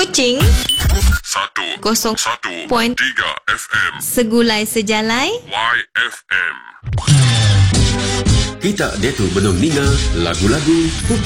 Kuching 101.3 FM Segulai Sejalai YFM. Kita dia tu benung ninga lagu-lagu